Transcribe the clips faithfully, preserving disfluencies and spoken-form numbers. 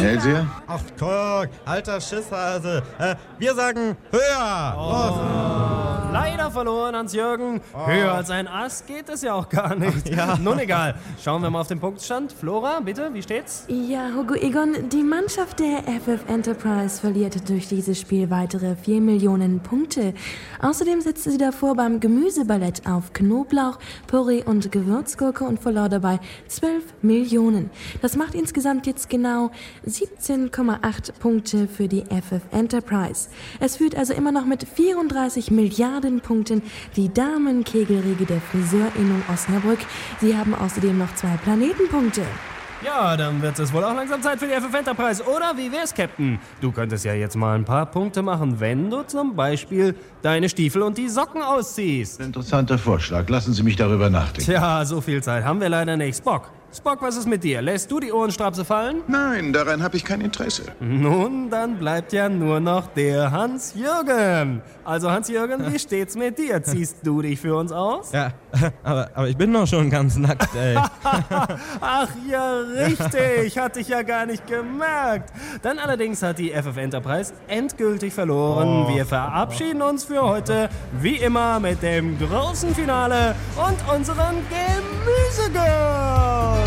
Hellseher? Ach, guck, alter Schisshase. Äh, wir sagen höher. Oh. Leider verloren, Hans-Jürgen. Oh. Höher als ein Ast geht es ja auch gar nicht. Ja. Nun egal. Schauen wir mal auf den Punktstand. Flora, bitte, wie steht's? Ja, Hugo Egon, die Mannschaft der F F Enterprise verliert durch dieses Spiel weitere vier Millionen Punkte. Außerdem setzte sie davor beim Gemüseballett auf Knoblauch, Porree und Gewürzgurke und verlor dabei zwölf Millionen. Das macht insgesamt jetzt genau siebzehn Komma acht Punkte für die F F Enterprise. Es führt also immer noch mit vierunddreißig Milliarden Punkten die Damenkegelriege der Friseurinnung Osnabrück. Sie haben außerdem noch zwei Planetenpunkte. Ja, dann wird es wohl auch langsam Zeit für die F F Enterprise, oder? Wie wär's, Captain? Du könntest ja jetzt mal ein paar Punkte machen, wenn du zum Beispiel deine Stiefel und die Socken ausziehst. Interessanter Vorschlag. Lassen Sie mich darüber nachdenken. Tja, so viel Zeit haben wir leider nicht. Spock, Spock, was ist mit dir? Lässt du die Ohrenstrapse fallen? Nein, daran habe ich kein Interesse. Nun, dann bleibt ja nur noch der Hans-Jürgen. Also Hans-Jürgen, wie steht's mit dir? Ziehst du dich für uns aus? Ja, aber, aber ich bin doch schon ganz nackt, ey. Ach ja, richtig. Hatte ich ja gar nicht gemerkt. Dann allerdings hat die F F Enterprise endgültig verloren. Oh. Wir verabschieden uns für heute, wie immer, mit dem großen Finale und unseren Gemüsegirls.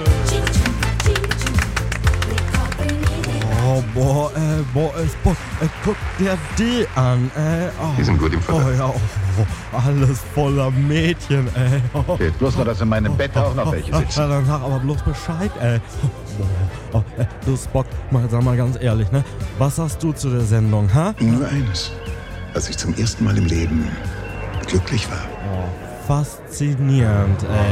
Oh, boah, äh, boah, äh, boah, äh, guck dir die an, ey. Oh. Die sind gut im Oh Futter. ja, oh, oh, alles voller Mädchen, ey. Oh. Fehlt bloß noch, dass in meinem Bett auch noch welche sitzen. Ja, dann sag aber bloß Bescheid, ey. Oh, oh, äh, du Spock, mal, sag mal ganz ehrlich, ne? Was sagst du zu der Sendung, ha? Nur eines. Als ich zum ersten Mal im Leben glücklich war. Oh, faszinierend, ey.